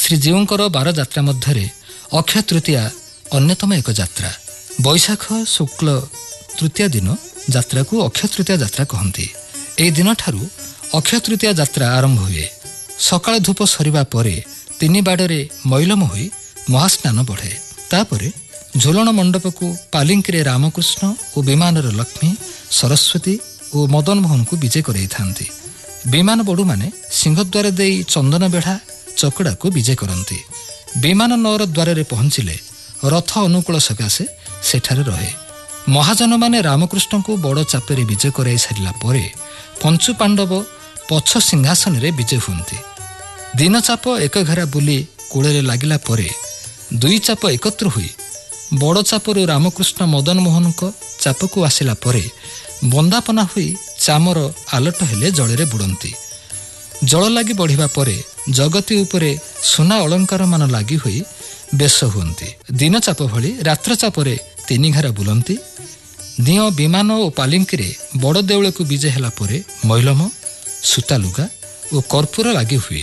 ଶ୍ରୀଜୀଉଙ୍କର 12 ଯାତ୍ରା ମଧ୍ୟରେ ଅକ୍ଷୟ ତୃତୀୟା ଅନ୍ୟତମ ଏକ ଯାତ୍ରା। ବୈଶାଖ ଶୁକ୍ଳ ତୃତୀୟା ଦିନ ଯାତ୍ରାକୁ ଅକ୍ଷୟ ତୃତୀୟା ଯାତ୍ରା କହନ୍ତି। ଏହି ଦିନଠାରୁ ଅକ୍ଷୟ ତୃତୀୟା ଯାତ୍ରା ଆରମ୍ଭ ହୁଏ। ସକାଳ ଧୂପ ସରିବା ପରେ 3 ବାଡ଼ରେ ମଇଲମ ହୋଇ ମହାସ୍ନାନ ବଢ଼େ। ତାପରେ ଝୁଲଣ ମଣ୍ଡପକୁ ପାଲିଙ୍କିରେ ରାମକୃଷ୍ଣ ଓ ବିମାନର ଲକ୍ଷ୍ମୀ, ସରସ୍ୱତୀ ଓ ମଦନମୋହନଙ୍କୁ ବିଜେ କରାଇଥାନ୍ତି। ବିମାନ ବଡ଼ୁମାନେ ସିଂହଦ୍ୱାର ଦେଇ ଚନ୍ଦନ ବେଢ଼ା ଚକଡ଼ାକୁ ବିଜେ କରନ୍ତି। ବିମାନ ନଅର ଦ୍ୱାରରେ ପହଞ୍ଚିଲେ ରଥ ଅନୁକୂଳ ସକାଶେ ସେଠାରେ ରହେ। ମହାଜନମାନେ ରାମକୃଷ୍ଣଙ୍କୁ ବଡ଼ ଚାପରେ ବିଜେ କରାଇ ସାରିଲା ପରେ ପଞ୍ଚୁ ପାଣ୍ଡବ ପଛ ସିଂହାସନରେ ବିଜେ ହୁଅନ୍ତି। ଦିନ ଚାପ ଏକ ଘେରା ବୁଲି କୂଳରେ ଲାଗିଲା ପରେ 2 ଚାପ ଏକତ୍ର ହୋଇ ବଡ଼ ଚାପରୁ ରାମକୃଷ୍ଣ ମଦନମୋହନଙ୍କ ଚାପକୁ ଆସିଲା ପରେ ବନ୍ଦାପନା ହୋଇ ଚାମର ଆଲଟ ହେଲେ ଜଳରେ ବୁଡ଼ନ୍ତି। ଜଳ ଲାଗି ବଢ଼ିବା ପରେ ଜଗତି ଉପରେ ସୁନା ଅଳଙ୍କାରମାନ ଲାଗି ହୋଇ ବେଶ ହୁଅନ୍ତି। ଦିନ ଚାପ ଭଳି ରାତ୍ର ଚାପରେ 3 ଘେରା ବୁଲନ୍ତି। ଦିଅଁ ବିମାନ ଓ ପାଲିଙ୍କିରେ ବଡ଼ ଦେଉଳକୁ ବିଜେ ହେଲା ପରେ ମଇଲମ, ସୂତା ଲୁଗା ଓ କର୍ପୂର ଲାଗି ହୁଏ।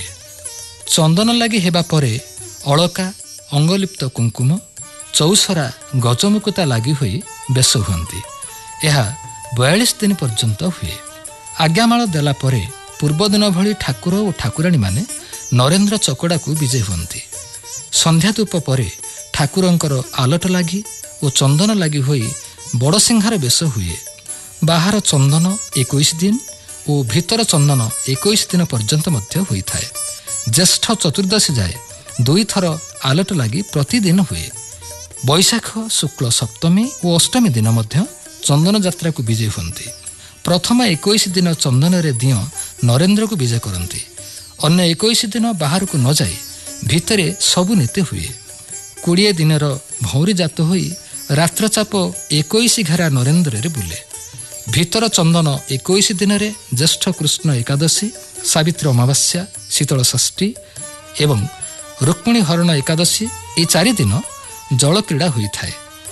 ଚନ୍ଦନ ଲାଗି ହେବା ପରେ ଅଳକା, ଅଙ୍ଗଲିପ୍ତ କୁଙ୍କୁମ, ଚୌସରା, ଗଜମୁକୁତା ଲାଗି ହୋଇ ବେଶ ହୁଅନ୍ତି। ଏହା 42 ଦିନ ପର୍ଯ୍ୟନ୍ତ ହୁଏ। ଆଜ୍ଞାମାଳ ଦେଲା ପରେ ପୂର୍ବଦିନ ଭଳି ଠାକୁର ଓ ଠାକୁରାଣୀମାନେ ନରେନ୍ଦ୍ର ଚକଡ଼ାକୁ ବିଜେ ହୁଅନ୍ତି। ସନ୍ଧ୍ୟା ଧୂପ ପରେ ଠାକୁରଙ୍କର ଆଲଟ ଲାଗି ଓ ଚନ୍ଦନ ଲାଗି ହୋଇ ବଡ଼ସିଂହାର ବେଶ ହୁଏ। ବାହାର ଚନ୍ଦନ 21 ଦିନ ଓ ଭିତର ଚନ୍ଦନ 21 ଦିନ ପର୍ଯ୍ୟନ୍ତ ମଧ୍ୟ ହୋଇଥାଏ। ଜ୍ୟେଷ୍ଠ ଚତୁର୍ଦ୍ଦଶୀ ଯାଏ 2 ଥର ଆଲଟ ଲାଗି ପ୍ରତିଦିନ ହୁଏ। ବୈଶାଖ ଶୁକ୍ଳ ସପ୍ତମୀ ଓ ଅଷ୍ଟମୀ ଦିନ ମଧ୍ୟ ଚନ୍ଦନ ଯାତ୍ରାକୁ ବିଜେ ହୁଅନ୍ତି। ପ୍ରଥମ 21 ଦିନ ଚନ୍ଦନରେ ଦିଅଁ ନରେନ୍ଦ୍ରକୁ ବିଜେ କରନ୍ତି। ଅନ୍ୟ 21 ଦିନ ବାହାରକୁ ନ ଯାଇ ଭିତରେ ସବୁ ନୀତି ହୁଏ। 20 ଦିନର ଭଉଁରୀ ଜାତ ହୋଇ ରାତ୍ରଚାପ 21 ଘେରା ନରେନ୍ଦ୍ରରେ ବୁଲେ। ଭିତର ଚନ୍ଦନ 21 ଦିନରେ ଜ୍ୟେଷ୍ଠ କୃଷ୍ଣ ଏକାଦଶୀ, ସାବିତ୍ରୀ ଅମାବାସ୍ୟା, ଶୀତଳ ଷଷ୍ଠୀ ଏବଂ ରୁକ୍ମିଣୀ ହରଣ ଏକାଦଶୀ ଏହି 4 ଦିନ ଜଳକ୍ରୀଡ଼ା ହୋଇଥାଏ।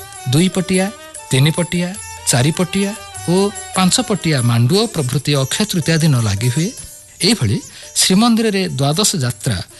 2 ପଟିଆ, 3 ପଟିଆ, 4 ପଟିଆ ଓ 5 ପଟିଆ ମାଣ୍ଡୁଅ ପ୍ରଭୃତି ଅକ୍ଷୟ ତୃତୀୟା ଦିନ ଲାଗି ହୁଏ। ଏହିଭଳି ଶ୍ରୀମନ୍ଦିରରେ ଦ୍ୱାଦଶ ଯାତ୍ରା